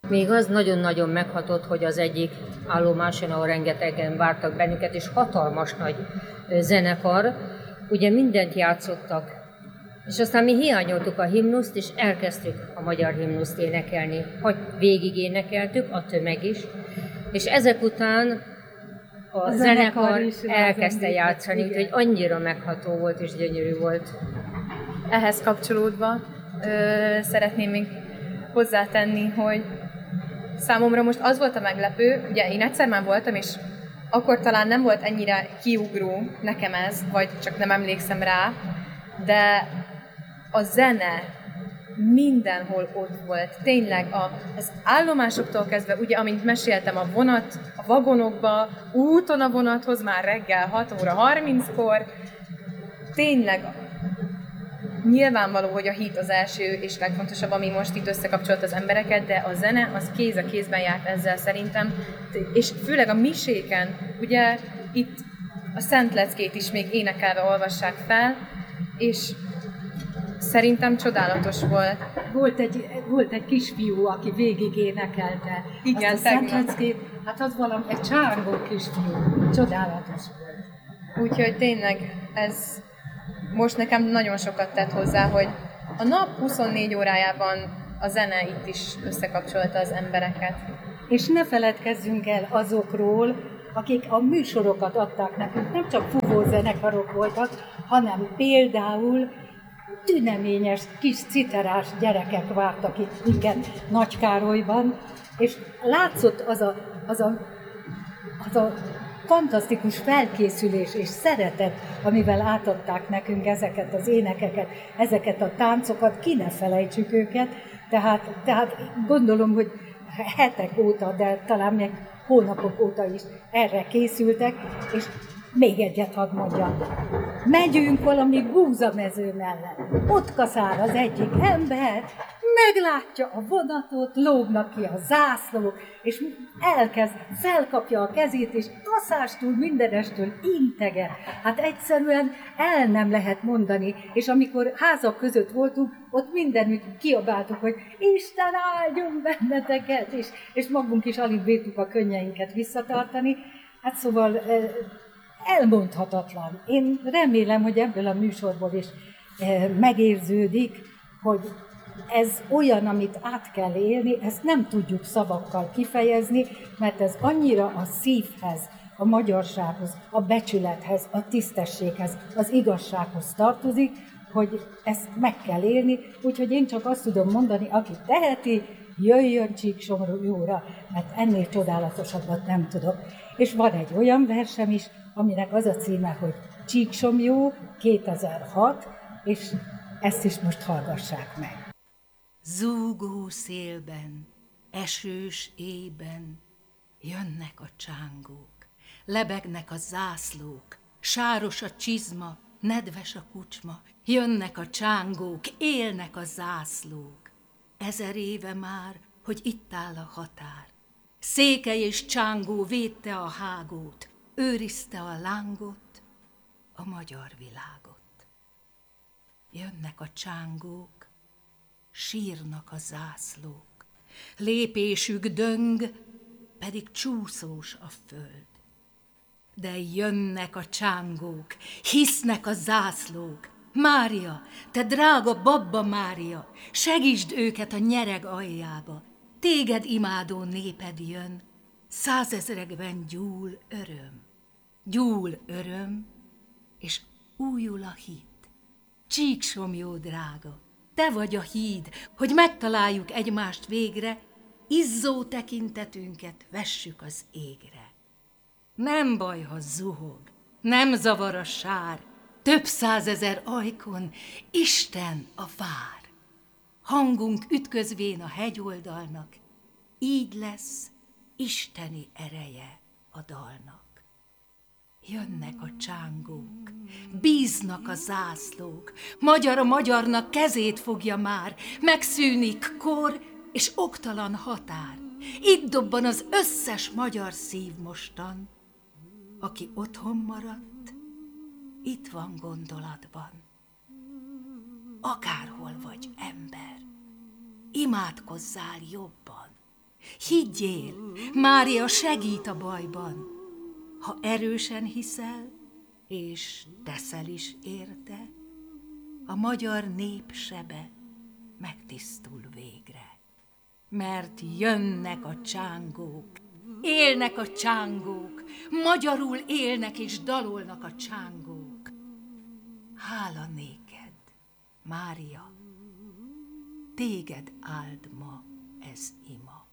Még az nagyon-nagyon meghatott, hogy az egyik állomáson, ahol rengetegen vártak bennünket, és hatalmas nagy zenekar, ugye mindent játszottak. És aztán mi hiányoltuk a himnuszt, és elkezdtük a magyar himnuszt énekelni. Hogy végig énekeltük, a tömeg is. És ezek után a zenekar elkezdte játszani, úgyhogy annyira megható volt és gyönyörű volt. Ehhez kapcsolódva szeretném még hozzátenni, hogy számomra most az volt a meglepő, ugye én egyszer már voltam, és akkor talán nem volt ennyire kiugró nekem ez, vagy csak nem emlékszem rá, de a zene mindenhol ott volt. Tényleg az állomásoktól kezdve, ugye amint meséltem, a vagonokba, úton a vonathoz már reggel 6 óra 30-kor, tényleg nyilvánvaló, hogy a hit az első és legfontosabb, ami most itt összekapcsolt az embereket, de a zene az kéz a kézben járt ezzel szerintem, és főleg a miséken, ugye itt a Szent Leckét is még énekelve olvassák fel, és szerintem csodálatos volt. Volt egy kisfiú, aki végig énekelte. Igen, azt a Szent Leckét, hát az valami egy csángó kisfiú. Csodálatos volt. Úgyhogy tényleg ez most nekem nagyon sokat tett hozzá, hogy a nap 24 órájában a zene itt is összekapcsolta az embereket. És ne feledkezzünk el azokról, akik a műsorokat adták nekünk. Nem csak fúvózenekarok voltak, hanem például tüneményes, kis citerás gyerekek vártak itt minket Nagykárolyban, és látszott az a fantasztikus felkészülés és szeretet, amivel átadták nekünk ezeket az énekeket, ezeket a táncokat, ki ne felejtsük őket, tehát gondolom, hogy hetek óta, de talán még hónapok óta is erre készültek, és még egyet hadd mondjam. Megyünk valami búzamező mellett. Ott kaszál az egyik ember, meglátja a vonatot, lógnak ki a zászlók, és felkapja a kezét, és kaszástól, mindenestől integet. Hát egyszerűen el nem lehet mondani. És amikor házak között voltunk, ott mindenütt kiabáltuk, hogy Isten áldjon benneteket, és magunk is alig bírtuk a könnyeinket visszatartani. Hát szóval elmondhatatlan. Én remélem, hogy ebből a műsorból is megérződik, hogy ez olyan, amit át kell élni, ezt nem tudjuk szavakkal kifejezni, mert ez annyira a szívhez, a magyarsághoz, a becsülethez, a tisztességhez, az igazsághoz tartozik, hogy ezt meg kell élni, úgyhogy én csak azt tudom mondani, aki teheti, jöjjön Csíksomjóra, mert ennél csodálatosabbat nem tudok. És van egy olyan versem is, aminek az a címe, hogy Csíksomjó 2006, és ezt is most hallgassák meg. Zúgó szélben, esős éjben jönnek a csángók, lebegnek a zászlók, sáros a csizma, nedves a kucsma, jönnek a csángók, élnek a zászlók. 1000 éve már, hogy itt áll a határ. Székely és csángó védte a hágót, őrizte a lángot, a magyar világot. Jönnek a csángók, sírnak a zászlók, lépésük döng, pedig csúszós a föld. De jönnek a csángók, hisznek a zászlók. Mária, te drága Babba Mária, segítsd őket a nyereg aljába. Téged imádó néped jön, 100 000-ekben gyúl öröm, és újul a hit. Csíksomjó drága, te vagy a híd, hogy megtaláljuk egymást végre, izzó tekintetünket vessük az égre. Nem baj, ha zuhog, nem zavar a sár, több 100 000 ajkon Isten a vár. Hangunk ütközvén a hegyoldalnak, így lesz isteni ereje a dalnak. Jönnek a csángók, bíznak a zászlók, magyar a magyarnak kezét fogja már, megszűnik kor és oktalan határ. Itt dobban az összes magyar szív mostan. Aki otthon maradt, itt van gondolatban. Akárhol vagy ember, imádkozzál jobban. Higgyél, Mária segít a bajban. Ha erősen hiszel, és teszel is érte, a magyar nép sebe megtisztul végre. Mert jönnek a csángók, élnek a csángók, magyarul élnek és dalolnak a csángók. Hála néked, Mária, téged áld ma ez ima.